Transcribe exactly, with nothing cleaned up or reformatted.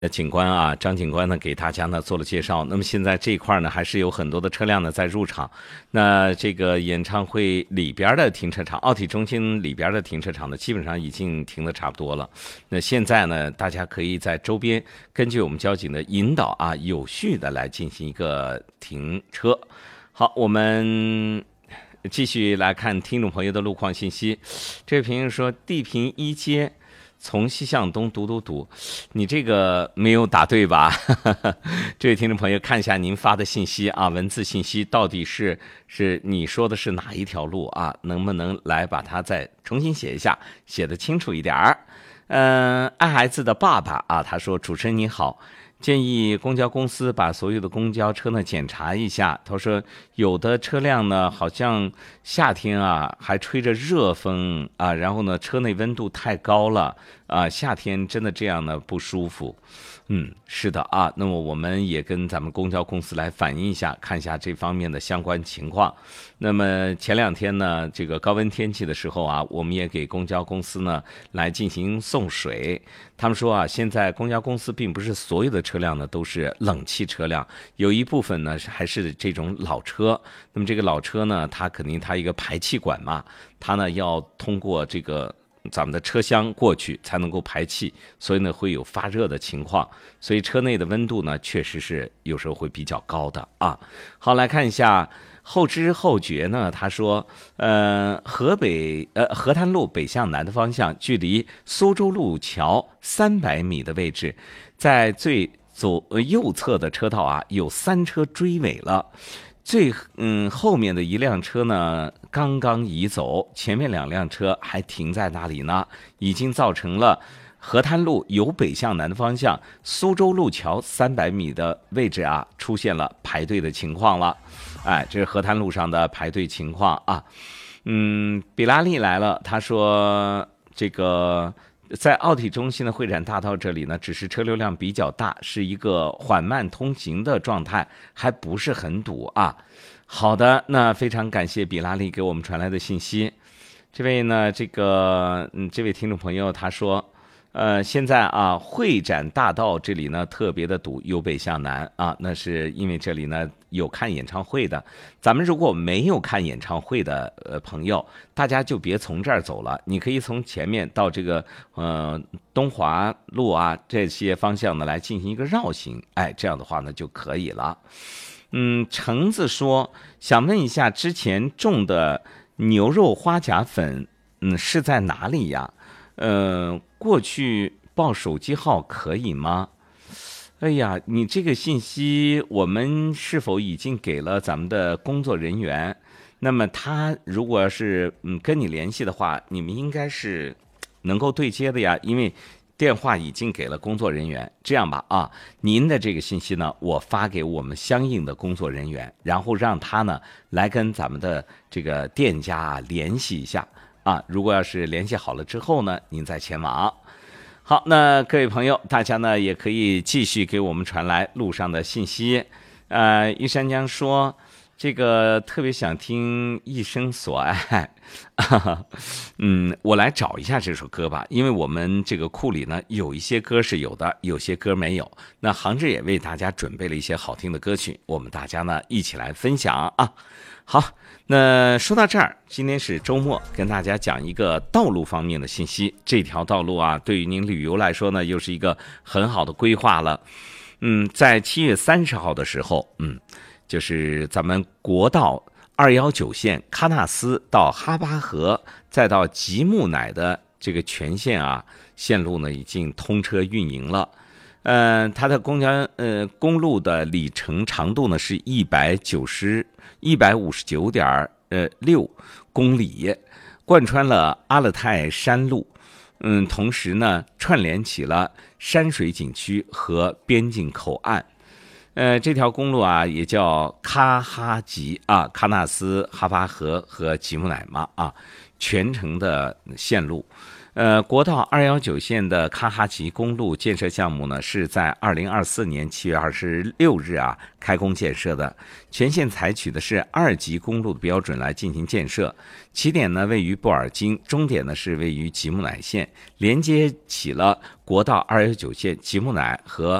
呃，警官啊，张警官呢给大家呢做了介绍。那么现在这一块呢，还是有很多的车辆呢在入场。那这个演唱会里边的停车场，奥体中心里边的停车场呢，基本上已经停的差不多了。那现在呢，大家可以在周边根据我们交警的引导啊，有序的来进行一个停车。好，我们继续来看听众朋友的路况信息。这位朋友说，地平一街从西向东堵堵堵，你这个没有答对吧？这位听众朋友，看一下您发的信息啊，文字信息到底是是你说的是哪一条路啊？能不能来把它再重新写一下，写得清楚一点儿？嗯、呃，爱孩子的爸爸啊，他说：“主持人你好。”建议公交公司把所有的公交车呢检查一下。他说，有的车辆呢，好像夏天啊还吹着热风啊，然后呢车内温度太高了啊，夏天真的这样呢不舒服。嗯，是的啊，那么我们也跟咱们公交公司来反映一下，看一下这方面的相关情况。那么前两天呢，这个高温天气的时候啊，我们也给公交公司呢来进行送水。他们说啊，现在公交公司并不是所有的车辆呢都是冷气车辆，有一部分呢还是这种老车。那么这个老车呢，它肯定它一个排气管嘛，它呢要通过这个咱们的车厢过去才能够排气，所以呢会有发热的情况，所以车内的温度呢确实是有时候会比较高的啊。好，来看一下后知后觉呢，他说，呃，河北呃河滩路北向南的方向，距离苏州路桥三百米的位置，在最左右侧的车道啊有三车追尾了。最嗯后面的一辆车呢刚刚移走，前面两辆车还停在那里呢，已经造成了河滩路由北向南的方向苏州路桥三百米的位置啊出现了排队的情况了。哎，这是河滩路上的排队情况啊。嗯，比拉利来了，他说这个在奥体中心的会展大道这里呢，只是车流量比较大，是一个缓慢通行的状态，还不是很堵啊。好的，那非常感谢比拉利给我们传来的信息。这位呢，这个嗯，这位听众朋友他说，呃，现在啊，会展大道这里呢特别的堵，由北向南啊，那是因为这里呢有看演唱会的。咱们如果没有看演唱会的呃朋友，大家就别从这儿走了，你可以从前面到这个呃东华路啊这些方向呢来进行一个绕行，哎，这样的话呢就可以了。嗯，橙子说想问一下，之前种的牛肉花甲粉，嗯，是在哪里呀？呃，过去报手机号可以吗？哎呀，你这个信息我们是否已经给了咱们的工作人员？那么他如果是嗯跟你联系的话，你们应该是能够对接的呀，因为电话已经给了工作人员。这样吧啊，您的这个信息呢，我发给我们相应的工作人员，然后让他呢来跟咱们的这个店家啊联系一下啊。如果要是联系好了之后呢，您再前往。好，那各位朋友，大家呢也可以继续给我们传来路上的信息。呃，一山江说，这个特别想听《一生所爱》嗯，我来找一下这首歌吧，因为我们这个库里呢有一些歌是有的，有些歌没有。那杭志也为大家准备了一些好听的歌曲，我们大家呢一起来分享啊。好，那说到这儿，今天是周末，跟大家讲一个道路方面的信息。这条道路啊，对于您旅游来说呢，又是一个很好的规划了。嗯，在七月三十号的时候，嗯，就是咱们国道二幺九线喀纳斯到哈巴河，再到吉木乃的这个全线啊，线路呢已经通车运营了。呃，它的公交呃公路的里程长度呢是一百九十一百五十九点呃六公里，贯穿了阿勒泰山路，嗯，同时呢串联起了山水景区和边境口岸。呃，这条公路啊也叫喀哈吉啊，喀纳斯、哈巴河和吉木乃嘛啊，全程的线路。 呃，国道二一九线的喀哈齐公路建设项目呢，是在二零二四年七月二十六日啊开工建设的。全线采取的是二级公路的标准来进行建设，起点呢位于布尔津，终点呢是位于吉木乃县，连接起了国道二一九线吉木乃和